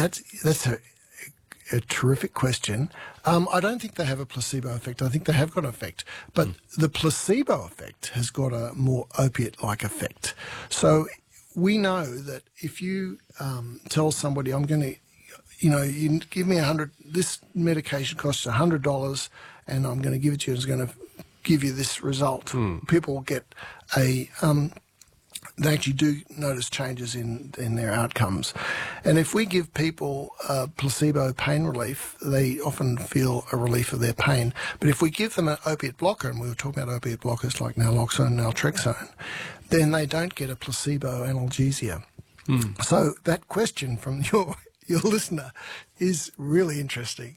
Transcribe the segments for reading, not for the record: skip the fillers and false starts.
that's a terrific question. I don't think they have a placebo effect. I think they have got an effect. But the placebo effect has got a more opiate-like effect. So we know that if you tell somebody, I'm going to, you give me this medication costs $100 and I'm going to give it to you, it's going to give you this result. People get they actually do notice changes in their outcomes. And if we give people placebo pain relief, they often feel a relief of their pain. But if we give them an opiate blocker, and we were talking about opiate blockers like naloxone and naltrexone, then they don't get a placebo analgesia. So that question from your listener is really interesting.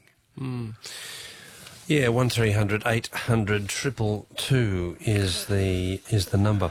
Yeah, 1300 800 222 is the number.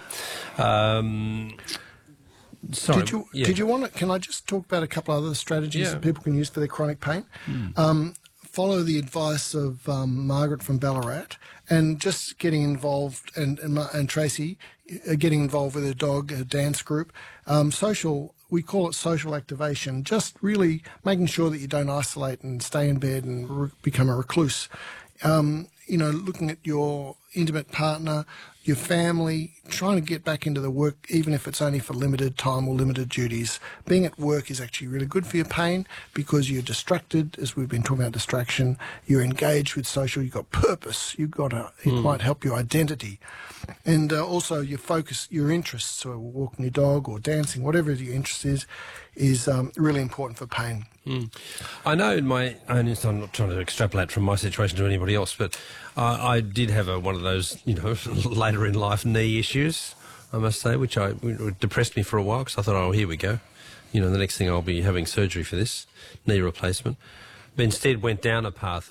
Sorry. Did you want to? Can I just talk about a couple other strategies that people can use for their chronic pain? Follow the advice of Margaret from Ballarat, and just getting involved, and Tracy getting involved with a dance group, social. We call it social activation, just really making sure that you don't isolate and stay in bed and become a recluse. Looking at your intimate partner, your family, trying to get back into the work, even if it's only for limited time or limited duties. Being at work is actually really good for your pain because you're distracted, as we've been talking about distraction. You're engaged with social. You've got purpose. It might help your identity. And also your focus, your interests, so walking your dog or dancing, whatever your interest is really important for pain. I know in my own instance, I'm not trying to extrapolate from my situation to anybody else, but I did have one of those, later in life knee issues, I must say, which depressed me for a while because I thought, oh, here we go. The next thing I'll be having surgery for this knee replacement. But instead went down a path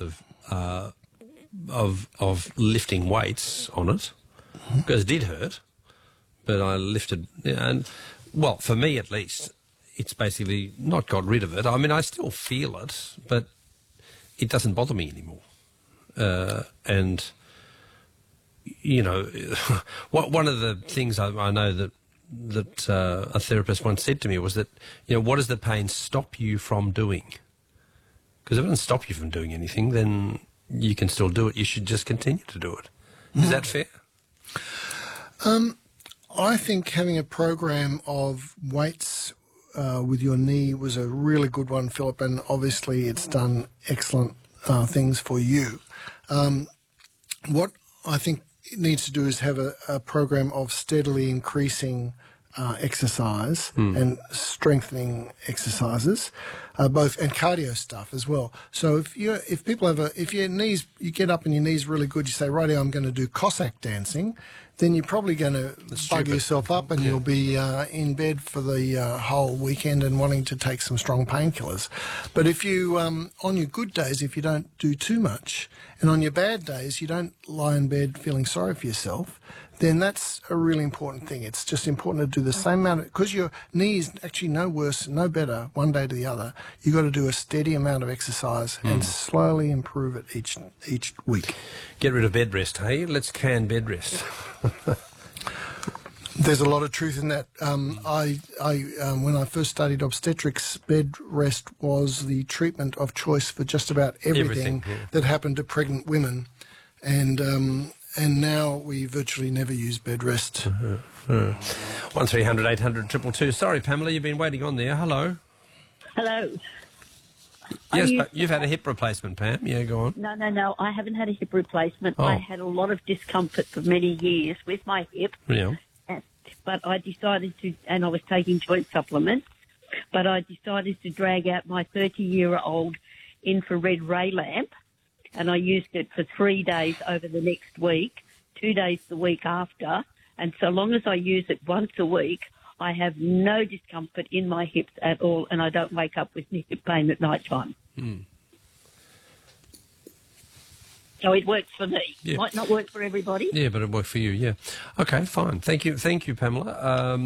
of lifting weights on it because it did hurt, but I lifted, and well, for me at least, it's basically not got rid of it. I mean, I still feel it, but it doesn't bother me anymore. And, one of the things I know that a therapist once said to me was that, what does the pain stop you from doing? Because if it doesn't stop you from doing anything, then you can still do it. You should just continue to do it. Is that fair? I think having a program of weights with your knee was a really good one, Philip, and obviously it's done excellent things for you. What I think it needs to do is have a program of steadily increasing exercise and strengthening exercises, both, and cardio stuff as well. So if your knees, you get up and your knees really good, you say, righty, I'm going to do Cossack dancing, then you're probably going to bug yourself up and you'll be in bed for the whole weekend and wanting to take some strong painkillers. But if you, on your good days, if you don't do too much, and on your bad days, you don't lie in bed feeling sorry for yourself, then that's a really important thing. It's just important to do the same amount, because your knee is actually no worse, no better one day to the other. You've got to do a steady amount of exercise and slowly improve it each week. Get rid of bed rest, hey? Let's can bed rest. There's a lot of truth in that. When I first studied obstetrics, bed rest was the treatment of choice for just about everything that happened to pregnant women. And now we virtually never use bed rest. 1300 800 222. Sorry, Pamela, you've been waiting on there. Hello. Hello. Yes, but you've had a hip replacement, Pam. Yeah, go on. No. I haven't had a hip replacement. Oh. I had a lot of discomfort for many years with my hip. Yeah. But I decided to, and I was taking joint supplements, but I decided to drag out my 30-year-old infrared ray lamp, and I used it for 3 days over the next week, 2 days the week after, and so long as I use it once a week, I have no discomfort in my hips at all, and I don't wake up with hip pain at night time. So it works for me. Yeah. Might not work for everybody. Yeah, but it worked for you, yeah. Okay, fine. Thank you, Pamela.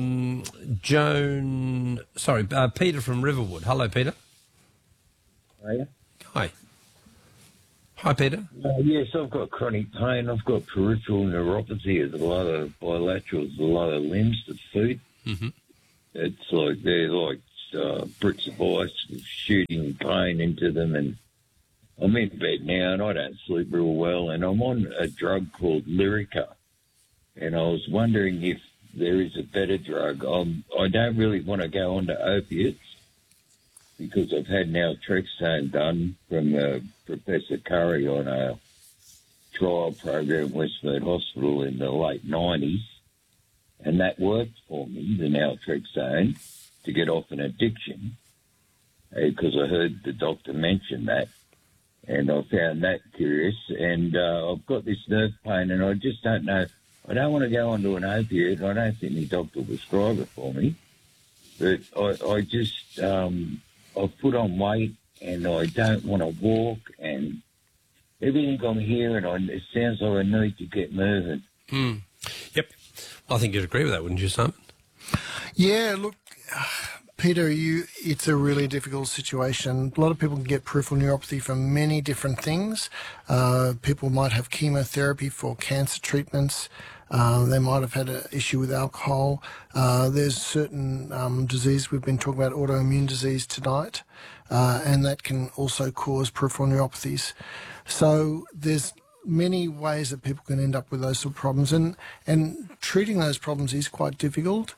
Peter from Riverwood. Hello, Peter. Hiya. Hi. Hi, Peter. Yes, I've got chronic pain. I've got peripheral neuropathy. There's a lot of bilaterals, a lot of limbs to feet. Mm-hmm. It's like they're like bricks of ice, shooting pain into them, and I'm in bed now and I don't sleep real well, and I'm on a drug called Lyrica, and I was wondering if there is a better drug. I don't really want to go on to opiates because I've had naltrexone done from Professor Curry on a trial program at Westmead Hospital in the late 90s, and that worked for me, the naltrexone, to get off an addiction, because I heard the doctor mention that, and I found that curious. And I've got this nerve pain, and I just don't know. I don't want to go onto an opiate. I don't think any doctor will prescribe it for me. But I just, I've put on weight, and I don't want to walk, and everything I'm hearing, it sounds like I need to get moving. Yep. I think you'd agree with that, wouldn't you, Simon? Yeah, look, Peter, it's a really difficult situation. A lot of people can get peripheral neuropathy from many different things. People might have chemotherapy for cancer treatments. They might have had an issue with alcohol. There's certain disease, we've been talking about autoimmune disease tonight, and that can also cause peripheral neuropathies. So there's many ways that people can end up with those sort of problems, and treating those problems is quite difficult.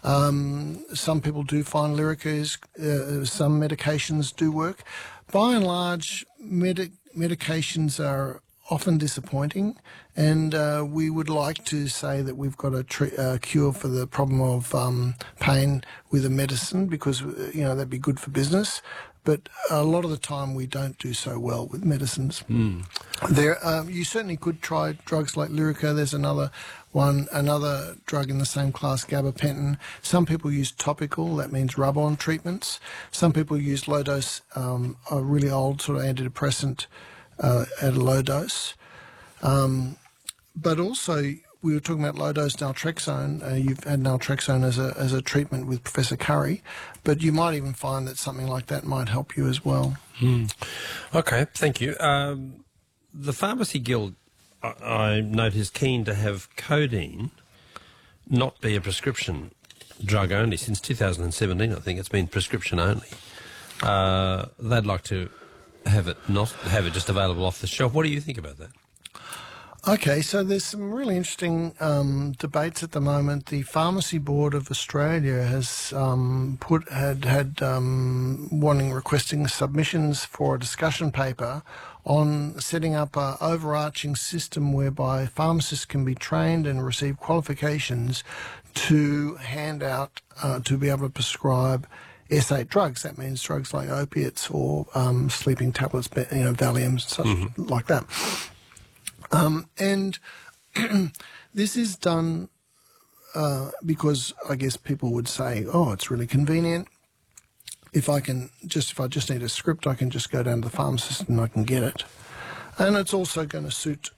Some people do find Lyrica some medications do work. By and large, medications are often disappointing, and we would like to say that we've got a cure for the problem of pain with a medicine, because that'd be good for business. But a lot of the time we don't do so well with medicines. You certainly could try drugs like Lyrica. There's another drug in the same class, gabapentin. Some people use topical, that means rub-on treatments. Some people use low dose, a really old sort of antidepressant at a low dose. But also, we were talking about low-dose naltrexone. You've had naltrexone as a treatment with Professor Curry, but you might even find that something like that might help you as well. Okay, thank you. The Pharmacy Guild, I note, is keen to have codeine not be a prescription drug only. Since 2017, I think it's been prescription only. They'd like to have it just available off the shelf. What do you think about that? Okay, so there's some really interesting debates at the moment. The Pharmacy Board of Australia has requesting submissions for a discussion paper on setting up an overarching system whereby pharmacists can be trained and receive qualifications to hand out, to be able to prescribe S8 drugs. That means drugs like opiates or sleeping tablets, Valiums, such like that. And this is done because I guess people would say, oh, it's really convenient. If I just need a script, I can just go down to the pharmacist and I can get it. And it's also going to suit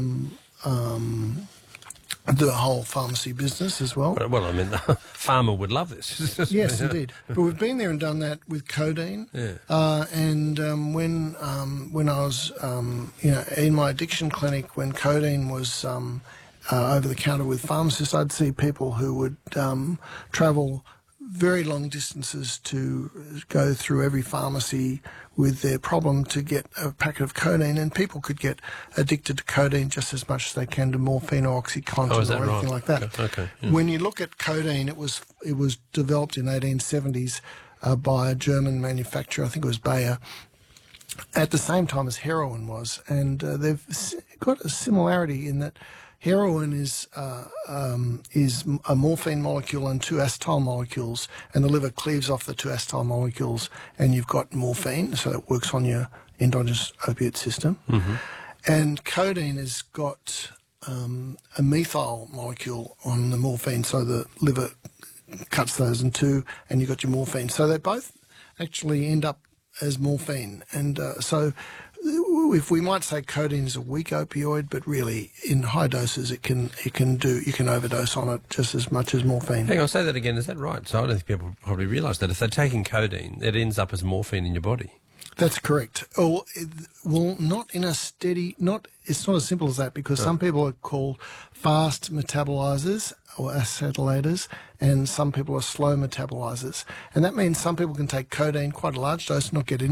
the whole pharmacy business as well. Well, I mean, the farmer would love this. Yes, indeed. But we've been there and done that with codeine. Yeah. When I was, in my addiction clinic, when codeine was over the counter with pharmacists, I'd see people who would travel very long distances to go through every pharmacy with their problem to get a packet of codeine, and people could get addicted to codeine just as much as they can to morphine or OxyContin or anything like that. Okay. Yeah. When you look at codeine, it was developed in 1870s by a German manufacturer, I think it was Bayer, at the same time as heroin was, and they've got a similarity in that heroin is a morphine molecule and two acetyl molecules, and the liver cleaves off the two acetyl molecules, and you've got morphine, so it works on your endogenous opiate system. And codeine has got a methyl molecule on the morphine, so the liver cuts those in two, and you've got your morphine. So they both actually end up as morphine, and so if we might say codeine is a weak opioid, but really in high doses you can overdose on it just as much as morphine. Hang on, say that again. Is that right? So I don't think people probably realise that if they're taking codeine, it ends up as morphine in your body. That's correct. Oh, well, not in a steady, it's not as simple as that, because some people are called fast metabolizers or acetylators, and some people are slow metabolizers. And that means some people can take codeine, quite a large dose, not get any